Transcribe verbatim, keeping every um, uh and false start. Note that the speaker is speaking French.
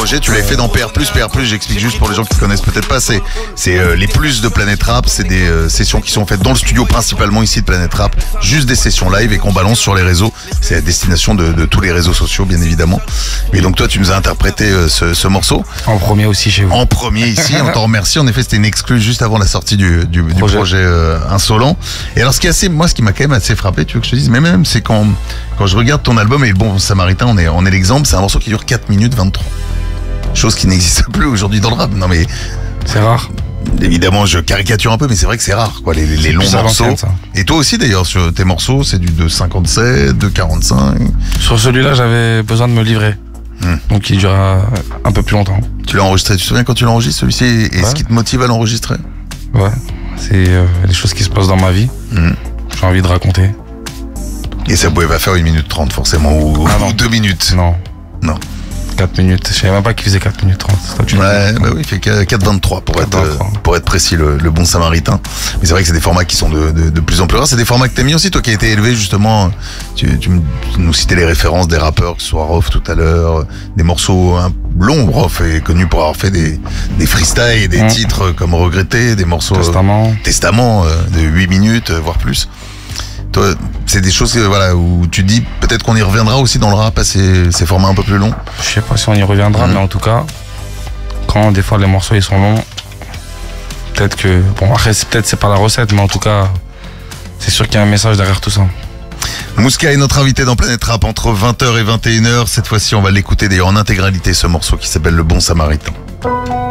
projet. Tu l'avais fait dans P R plus. P R plus, j'explique juste pour les gens qui connaissent peut-être pas. C'est, c'est euh, les plus de Planète Rap. C'est des euh, sessions qui sont faites dans le studio principalement ici de Planète Rap. Juste des sessions live et qu'on balance sur les réseaux. C'est à destination de, de tous les réseaux sociaux, bien évidemment. Et donc toi, tu nous as interprété euh, ce, ce morceau. En premier aussi chez vous. En premier ici. On t'en remercie. En effet, c'était une exclue juste avant la sortie du, du, du projet, projet euh, Insolent. Et alors, ce qui est assez, moi, ce qui m'a quand même assez frappé, tu veux que je te dise, mais même, c'est quand, quand je regarde ton album, et Bon Samaritain, on est, on est l'exemple, c'est un morceau qui dure quatre minutes vingt-trois. Chose qui n'existe plus aujourd'hui dans le rap. Non, mais. C'est rare. Évidemment, je caricature un peu, mais c'est vrai que c'est rare, quoi, les, les, les longs morceaux. Et toi aussi, d'ailleurs, sur tes morceaux, c'est du deux cinquante-sept, deux quarante-cinq. Sur celui-là, j'avais besoin de me livrer. Hmm. Donc, il dure un peu plus longtemps. Tu l'as enregistré, tu te souviens quand tu l'enregistres, celui-ci, et ouais. Ce qui te motive à l'enregistrer? Ouais, c'est euh, les choses qui se passent dans ma vie. Hmm. J'ai envie de raconter. Et ça pouvait pas faire une minute trente forcément, ou, ah ou deux minutes. Non. Non. quatre minutes. Je savais même pas qu'il faisait quatre minutes trente. Ouais, bah oui, il fait quatre vingt-trois pour être, pour être précis, le, le Bon Samaritain. Mais c'est vrai que c'est des formats qui sont de, de, de plus en plus rares. C'est des formats que t'as mis aussi, toi qui as été élevé justement. Tu, tu nous citais les références des rappeurs, que ce soit Rof tout à l'heure, des morceaux hein, longs. Rof est connu pour avoir fait des, des freestyles, des mmh. titres comme Regretté, des morceaux. Testament. Euh, Testament, euh, de huit minutes, voire plus. Toi, c'est des choses voilà, où tu dis peut-être qu'on y reviendra aussi dans le rap à ces, ces formats un peu plus longs. Je sais pas si on y reviendra, mmh. mais en tout cas, quand des fois les morceaux ils sont longs, peut-être que. Bon, après, c'est, peut-être c'est pas la recette, mais en tout cas, c'est sûr qu'il y a un message derrière tout ça. Mouska est notre invité dans Planète Rap entre vingt heures et vingt et une heures. Cette fois-ci, on va l'écouter d'ailleurs en intégralité, ce morceau qui s'appelle Le Bon Samaritain.